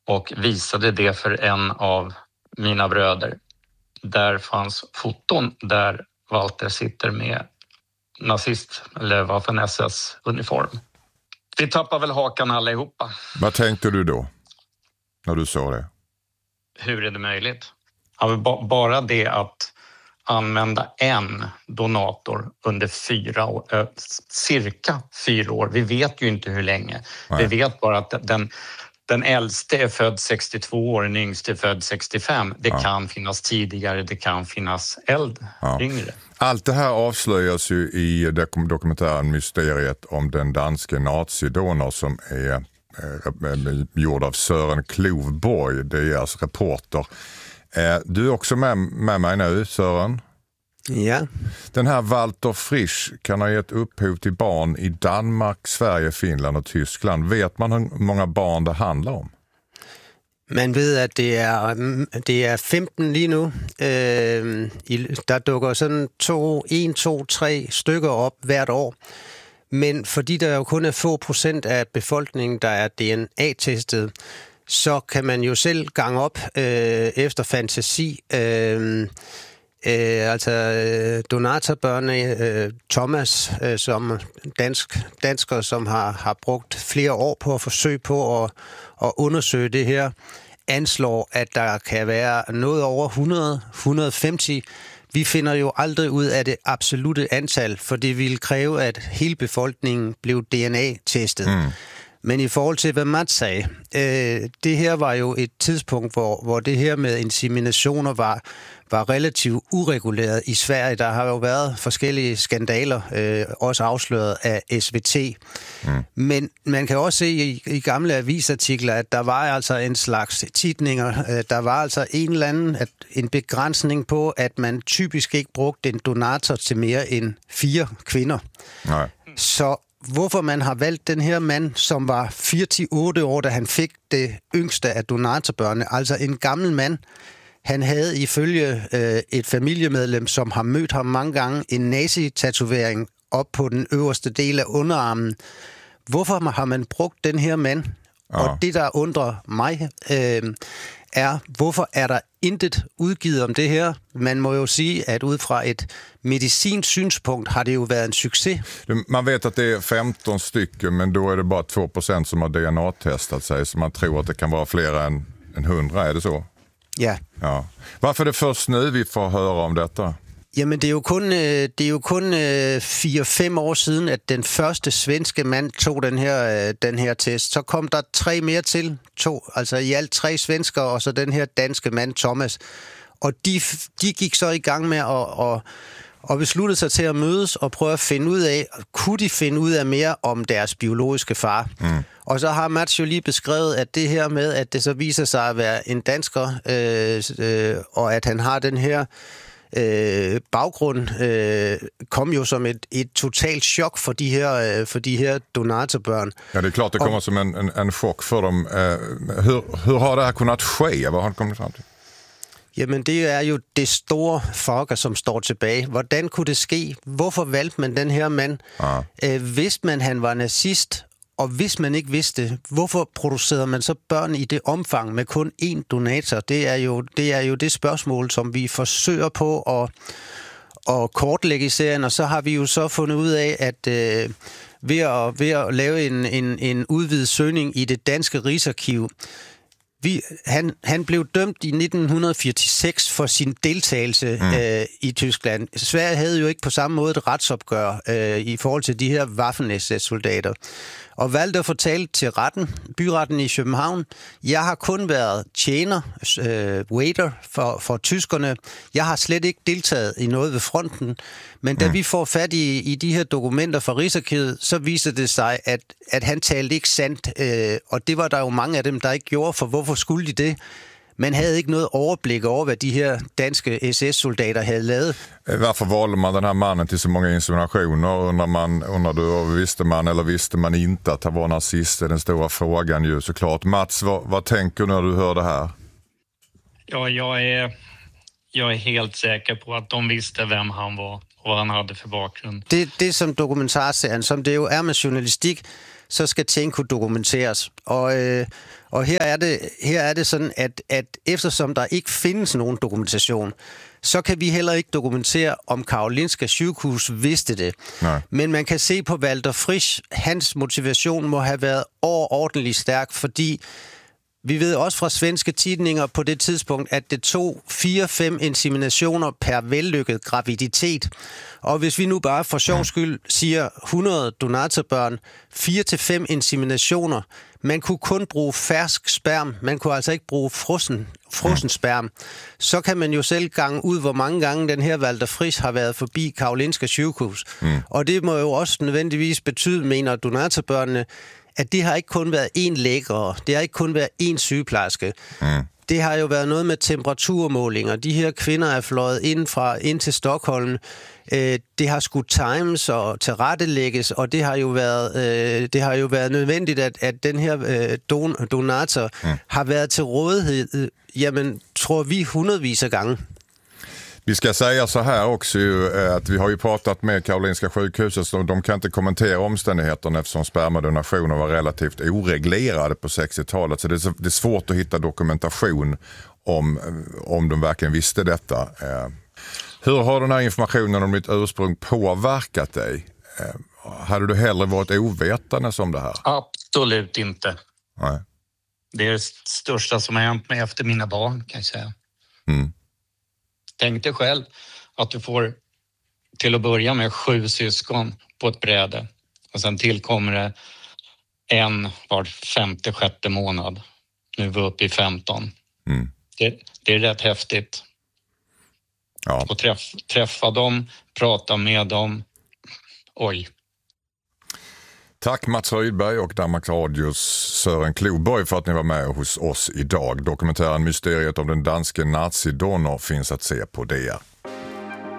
och visade det för en av mina bröder. Där fanns foton där Walter sitter med nazist eller Waffen-SS-uniform. Vi tappar väl hakan allihopa. Vad tänkte du då när du såg det? Hur är det möjligt? Ja, bara det att använda en donator under 4 år, cirka 4 år. Vi vet ju inte hur länge. Nej. Vi vet bara att den äldste är född 62 år, den yngste är född 65. Det kan finnas tidigare, det kan finnas yngre. Allt det här avslöjas ju i dokumentären Mysteriet om den danske nazidonor som är gjord av Søren Klovborg, DRs reporter. Du är också med mig nu, Søren. Ja. Den här Walter Frisch kan ha gett upphov till barn i Danmark, Sverige, Finland och Tyskland. Vet man hur många barn det handlar om? Man ved, at det er 15 lige nu. Der dukker sådan 1, 2, 3 stykker op hvert år. Men fordi der jo kun er få procent af befolkningen, der er DNA-testet, så kan man jo selv gange op efter fantasi. Donatorbørnene, Thomas, som dansker, som har brugt flere år på at forsøge på at undersøge det her, anslår, at der kan være noget over 100-150. Vi finder jo aldrig ud af det absolutte antal, for det ville kræve, at hele befolkningen blev DNA-testet. Men i forhold til, hvad Mats sagde, det her var jo et tidspunkt, hvor det her med inseminationer var relativt ureguleret i Sverige. Der har jo været forskellige skandaler, også afsløret af SVT. Men man kan også se i gamle avisartikler, at der var altså en slags titninger. Der var altså en begrænsning på, at man typisk ikke brugte en donator til mere end 4 kvinder. Nej. Så hvorfor man har valgt den her mand, som var 4-8 år, da han fik det yngste af donatorbørnene, altså en gammel mand. Han havde ifølge et familiemedlem, som har mødt ham mange gange, en nazi-tatovering op på den øverste del af underarmen. Hvorfor har man brugt den her mand? Og det, der undrer mig, er, hvorfor er der intet udgivet om det her? Man må jo sige, at ud fra et medicinsk synspunkt har det jo været en succes. Man vet att det är 15 stycken, men då är det bara 2% som har DNA-testat sig, så man tror att det kan vara fler än 100, är det så? Ja. Varför är det först nu vi får höra om detta? Jamen, det er jo kun 4-5 år siden, at den første svenske mand tog den her test. Så kom der 3 mere til, altså i alt 3 svenskere, og så den her danske mand, Thomas. Og de gik så i gang med at beslutte sig til at mødes og prøve at finde ud af, kunne de finde ud af mere om deres biologiske far. Og så har Mats jo lige beskrevet, at det her med, at det så viser sig at være en dansker, og at han har den her baggrund, kom jo som et totalt chok for de her donatorbørn. Ja, det är klart det kommer som en chock för dem. Hur har det här kunnat ske? Vad har det kommit fram till? Jamen, det er jo det store fokker, som står tilbage. Hvordan kunne det ske? Hvorfor valgte man den her mand? Vidste man, han var nazist? Og hvis man ikke vidste, hvorfor producerede man så børn i det omfang med kun 1 donator? Det er jo det spørgsmål, som vi forsøger på at kortlægge i serien, og så har vi jo så fundet ud af, at ved at lave en udvidet søgning i det danske Rigsarkiv, han blev dømt i 1946 for sin deltagelse i Tyskland. Sverige havde jo ikke på samme måde et retsopgør i forhold til de her Waffen-SS-soldater. Og valgte at fortælle til byretten i København, jeg har kun været tjener, waiter for tyskerne. Jeg har slet ikke deltaget i noget ved fronten. Men da vi får fat i de her dokumenter fra Rigsarkivet, så viser det sig, at han talte ikke sandt. Og det var der jo mange af dem, der ikke gjorde, for hvorfor skulle de det? Man havde ikke noget overblik over, hvad de her danske SS-soldater havde lavet. Varför valde man den här mannen till så många inseminationer? Undrar du, visste man eller visste man inte att han var nazist? Det är den stora frågan ju såklart. Mats, vad tänker du när du hör det här? Ja, jag är helt säker på att de visste vem han var och vad han hade för bakgrund. Det som dokumentarserien, som det jo er med journalistik, så ska ting kunne dokumenteras. Og her er det sådan, at eftersom der ikke findes nogen dokumentation, så kan vi heller ikke dokumentere, om Karolinska sygehus vidste det. Nej. Men man kan se på Walter Frisch, hans motivation må have været overordentligt stærk, fordi vi ved også fra svenske tidninger på det tidspunkt, at det tog 4-5 inseminationer per vellykket graviditet. Og hvis vi nu bare for sjov skyld siger 100 donatorbørn, 4-5 inseminationer, man kunne kun bruge fersk sperm, man kunne altså ikke bruge frossen sperm. Så kan man jo selv gange ud, hvor mange gange den her Walter Frisch har været forbi Karolinska sygehus. Og det må jo også nødvendigvis betyde, mener donatorbørnene, at det har ikke kun været én læge, det har ikke kun været én sygeplejerske. Det har jo været noget med temperaturmålinger. De her kvinder er fløjet ind til Stockholm. Det har skulle times og tilrettelægges, og det har jo været nødvendigt, at den her donator har været til rådighed, jamen, tror vi, hundredvis af gange. Vi ska säga så här också att vi har ju pratat med Karolinska sjukhuset, så de kan inte kommentera omständigheterna eftersom spermadonationer var relativt oreglerade på 60-talet. Så det är svårt att hitta dokumentation om de verkligen visste detta. Hur har den här informationen om ditt ursprung påverkat dig? Hade du hellre varit ovetande om det här? Absolut inte. Nej. Det är det största som har hänt mig efter mina barn, kan jag säga. Tänk dig själv att du får till att börja med 7 syskon på ett bräde. Och sen tillkommer det en var 5:e, 6:e månad. Nu är vi uppe i 15. Det är rätt häftigt. Ja. Och träffa dem, prata med dem. Oj. Tack Mats Rydberg och Danmarks Radios Søren Kloborg för att ni var med hos oss idag. Dokumentären Mysteriet om den danske nazidonor finns att se på DR.